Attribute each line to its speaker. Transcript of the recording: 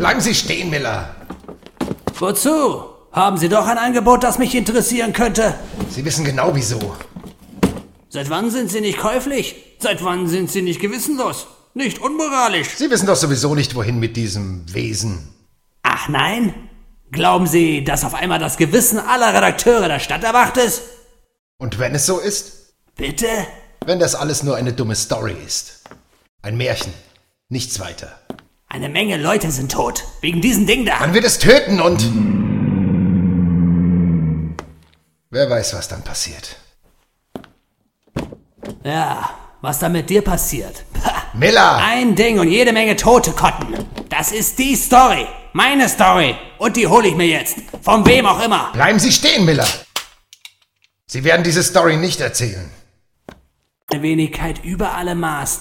Speaker 1: Bleiben Sie stehen, Miller.
Speaker 2: Wozu? Haben Sie doch ein Angebot, das mich interessieren könnte?
Speaker 1: Sie wissen genau wieso.
Speaker 2: Seit wann sind Sie nicht käuflich? Seit wann sind Sie nicht gewissenlos? Nicht unmoralisch?
Speaker 1: Sie wissen doch sowieso nicht, wohin mit diesem Wesen.
Speaker 2: Ach nein? Glauben Sie, dass auf einmal das Gewissen aller Redakteure der Stadt erwacht ist?
Speaker 1: Und wenn es so ist?
Speaker 2: Bitte?
Speaker 1: Wenn das alles nur eine dumme Story ist. Ein Märchen. Nichts weiter.
Speaker 2: Eine Menge Leute sind tot. Wegen diesem Ding da.
Speaker 1: Man wird es töten und... Wer weiß, was dann passiert.
Speaker 2: Ja, was da mit dir passiert. Pah.
Speaker 1: Miller!
Speaker 2: Ein Ding und jede Menge tote Kotten. Das ist die Story. Meine Story. Und die hole ich mir jetzt. Von wem auch immer.
Speaker 1: Bleiben Sie stehen, Miller! Sie werden diese Story nicht erzählen.
Speaker 2: Eine Wenigkeit über alle Maßen.